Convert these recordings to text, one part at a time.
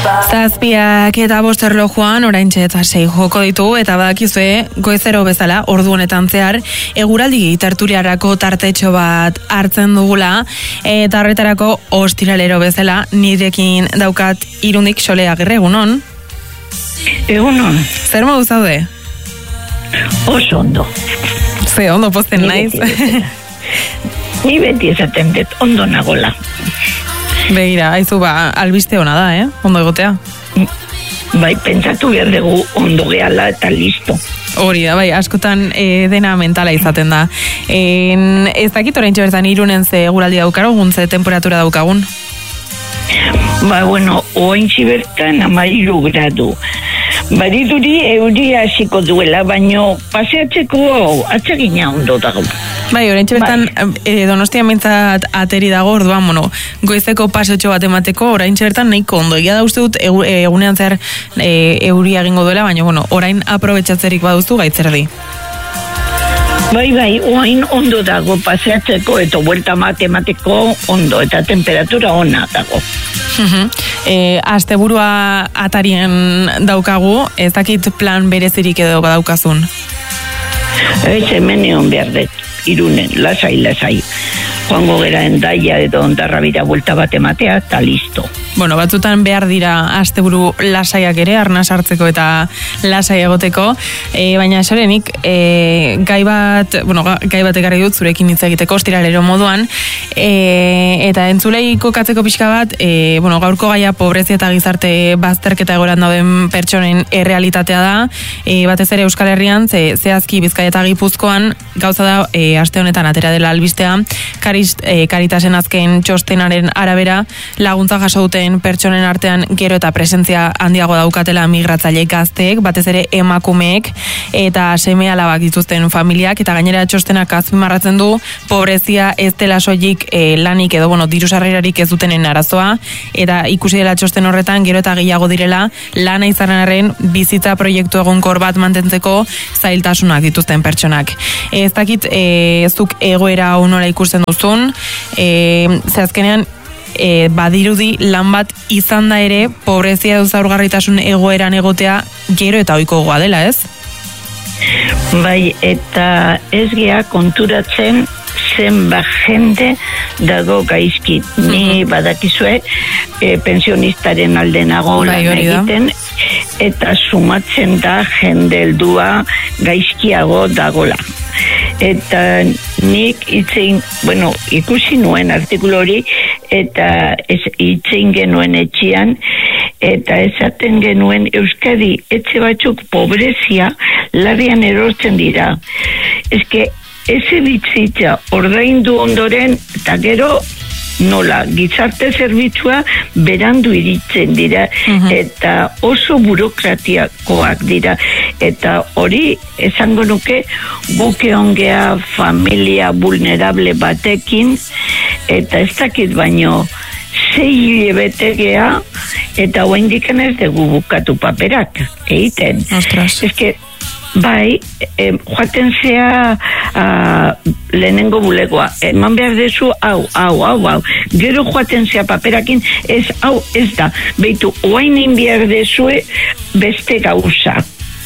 Zazpiak eta bost erlojuan oraintxe eta 6 joko ditu eta badakizue goizero bezala ordu honetan zehar eguraldi tertuliarako tartetxo bat hartzen dugula eta horretarako ostiralero bezala nirekin daukat Irundik Xole Agirre, egunon? Egunon. Zer modu zaude? Oso ondo. Ze ondo posten naiz. Ni beti esaten dut ondo nagola. Begira, haizu albiste ona da, ondo egotea. Bai, pentsatu behar dugu ondo gehala eta listo. Hori da, bai, askotan dena mentala izaten da. Ez dakit oraintxe bertan Irunen ze eguraldi daukagun, ze temperatura daukagun? Bueno, oraintxe bertan 13 gradu. Bariduri euria hasiko duela, baino paseatzeko atsegina ondo dago. Bai, oraintxe bertan Donostian mintzat ateri dago, orduan, goizeko paseotxo bat emateko, oraintxe bertan nahiko ondo. Egia da uste dut egunean zer euria egingo duela, baina, orain aprobetxatzerik baduzu gaitzerdi. Bai, orain ondo dago paseatzeko eta buelta emateko ondo, eta temperatura ona dago. Asteburua atarien daukagu, ez dakit plan berezirik edo badaukazun? Ez hemen egon behar dut, Irunen, lasai. Joango gera Endaia edo Ondarrabira buelta bat ematea, eta listo. Bueno, batzutan behar dira asteburu lasaiak ere, arnaz hartzeko eta lasai egoteko, baina esorenik, gai bat ekarri dut zurekin hitz egiteko ostiralero moduan, eta entzulei kokatzeko pixka bat, gaurko gaia pobrezia eta gizarte bazterketa egoran dauden pertsonen errealitatea da, batez ere Euskal Herrian, zehazki Bizkaia eta Gipuzkoan, gauza da, aste honetan atera dela albistea, Karitasen azken txostenaren arabera, laguntza jaso duten pertsonen artean gero eta presentzia handiago daukatela migratzaile gazteek, batez ere emakumeek eta seme-alabak dituzten familiak, eta gainera txostenak azpimarratzen du pobrezia ez dela soilik lanik edo diru sarrerarik ez dutenen arazoa, eta ikusi dela txosten horretan gero eta gehiago direla lana izanaren bizitza proiektu egonkor bat mantentzeko zailtasunak dituzten pertsonak. Ez dakit zuk egoera nola ikusten duzun, zehazkenean badirudi lan bat izan da ere pobrezia edo zaurgarritasun egoeran egotea gero eta ohikoagoa dela, ez? Bai, eta ez gea konturatzen zenba jende dago gaizki. Ni badakizue pensionistaren alde nago lan egiten, eta sumatzen da jende heldua gaizkiago dagola. Eta nik ikusi nuen artikulu hori, eta itzein genuen etxean, eta esaten genuen Euskadi etxe batzuk pobrezia larrian erortzen dira. Eske, eze bitzitza ordaindu ondoren, eta gero nola, gizarte zerbitzua berandu iritzen dira, eta oso burokratiakoak dira, eta hori esango nuke guke ongea familia vulnerable batekin, eta ez dakit baino 6 hilabete gea, eta oraindik ez dugu bukatu paperak egiten. Eske, bai, joaten zea lehenengo bulegoa, eman behar dezu hau, gero joaten zea paperakin, hau ez da, beitu, oainin behar dezue beste gauza.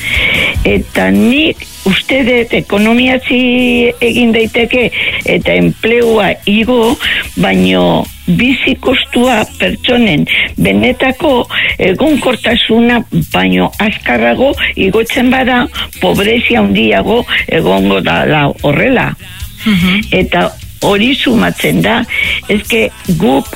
Eta nik uste dut ekonomiazi egin daiteke eta enplegua igo, baino bizi kostua pertsonen benetako egonkortasuna baino azkarrago igotzen bada pobrezia handiago egongo da horrela. Eta hori sumatzen da, ezke guk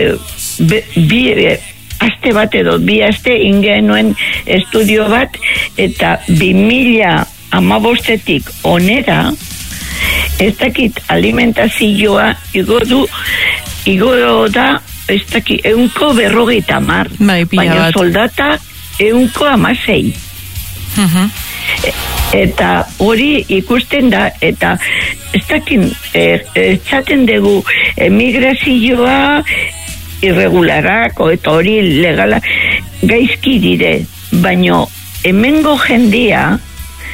aste bat edo 2 aste ingenuen estudio bat, eta 2015-tik onera, ez dakit alimentazioa igo da, ez dakit, 150, baina soldata 116. Eta hori ikusten da, eta ez dakit, etxaten dugu emigrazioa irregularako eta hori legala gaizki dire, baino hemengo jendea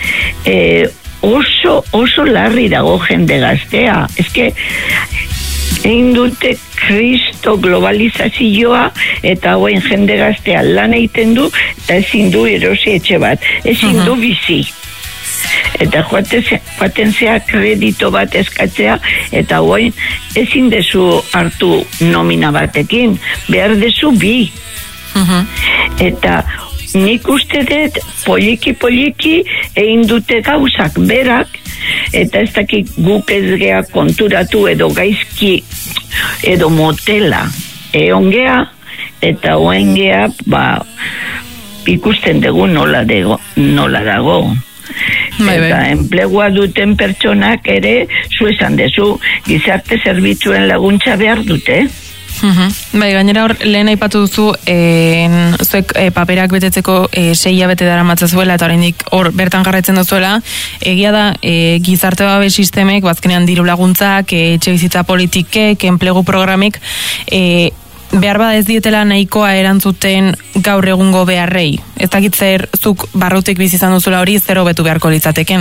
oso larri dago jende gaztea. Eske egin dute kristo globalizazioa, eta hoen jende gaztea lan egiten du, eta ezin du erosi etxe bat, ezin du bizi. Eta joaten zea kredito bat eskatzea, eta hoen ezin dezu hartu nomina batekin, behar dezu bi. Eta nik uste dut poliki egin dute gauzak berak, eta ez dakik guk ez gea konturatu edo gaizki edo motela eongea, eta hoen gea ikusten dugu nola dago. Eta enplegua duten pertsonak ere, zu esan dezu, gizarte zerbitzuen laguntza behar dute. Bai, gainera hor, lehen aipatu duzu, zuek paperak betetzeko 6 hilabete daramatzazuela, eta oraindik hor bertan jarraitzen duzuela, egia da, gizarte babes sistemek, bazkenean diru laguntzak, etxebizitza politikek, enplegu programik, behar bada ez dietela nahikoa erantzuten gaur egungo beharrei. Ez dakit zer zuk barrutik bizi izan duzula hori zer hobetu beharko litzateken?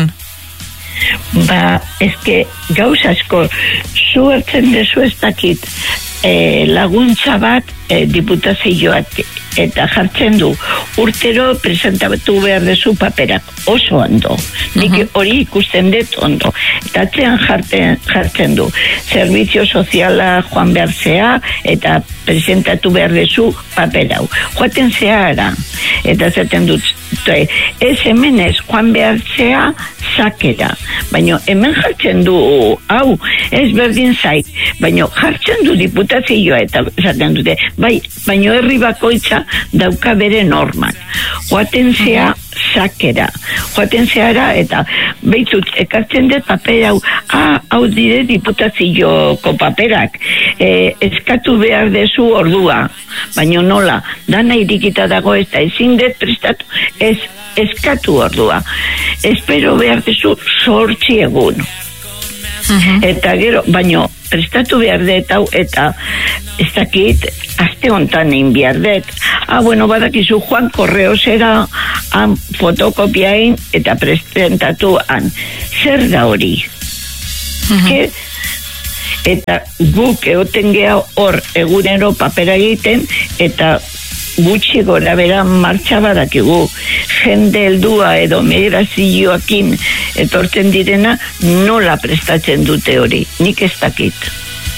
Ezke gauz asko zu hartzen dezu ez dakit laguntza bat diputazioak eta jartzen du urtero presentatu behar dezu paperak oso ondo, nik hori ikusten dut ondo, eta atzean jartzen du servizio soziala joan behar zea eta presentatu behar dezu paperau, joaten zea eta zaten dut ez hemen ez joan behar zea zakera, baina hemen jartzen du hau, ez berdin zait, baina jartzen du diputazioa eta zaten dute, baina herri bakoitza dauka bere normak, joaten zea zakera, joaten zeara eta behitzut ekartzen dut paper hau dire diputazioko paperak, eskatu behar dezu ordua, baina nola, dana irikita dago ez da ezin dut prestatu, ez eskatu ordua, espero behar dezu 8 egun. Eta gero, baino prestatu behar dut hau eta ez dakit aste hontan egin behar dut. Bueno, badakizu Juan Correosera han fotokopiain eta presentatu han. Zer da hori? Eta guk egoten geha hor egunero papera egiten eta gutxi gora bera martxa badakigu. Jende heldua edo migrazioakin etortzen direna nola prestatzen dute hori. Nik ez dakit.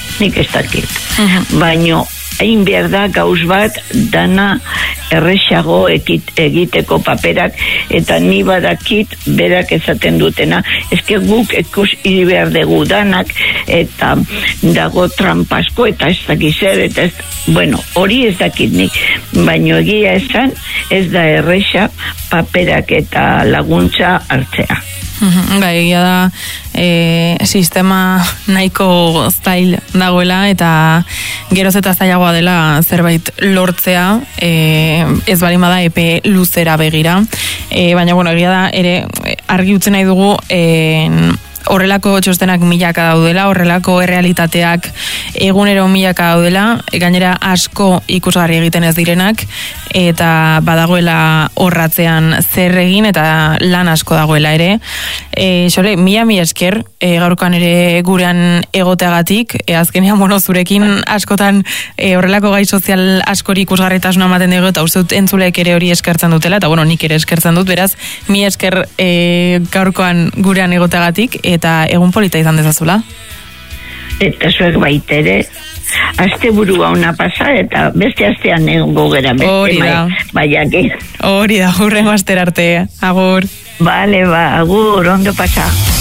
Baina egin behar da gauz bat dana erresago egiteko paperak eta ni badakit berak ezaten dutena. Ezke guk ikusi behar dugu danak eta dago trampasko eta ez dakizer eta ez, bueno, hori ez dakit nik, baina egia esan ez da erresa paperak eta laguntza hartzea. Egia da sistema nahiko zail dagoela eta geroz eta zailagoa dela zerbait lortzea, ez bali bada epe luzera begira, baina bueno, egia da ere argi utzi nahi dugu horrelako txostenak milaka daudela, horrelako errealitateak egunero milaka daudela, gainera asko ikusgarri egiten ez direnak, eta badagoela horratzean zer egin eta lan asko dagoela ere. Xole, mila esker, gaurkoan ere gurean egoteagatik, azkenean zurekin askotan horrelako gai sozial askori ikusgarritasuna ematen dugu, eta uste dut entzulek ere hori eskertzen dutela, eta bueno, nik ere eskertzen dut, beraz, mila esker gaurkoan gurean egoteagatik, eta egun polita izan dezazula. Eta zuek baitere, aste burua ona pasa, eta beste astean egongo gera. Hori da. Baiaki. Hori da, hurrengo astera arte. Agur. Bale, agur, ondo pasa.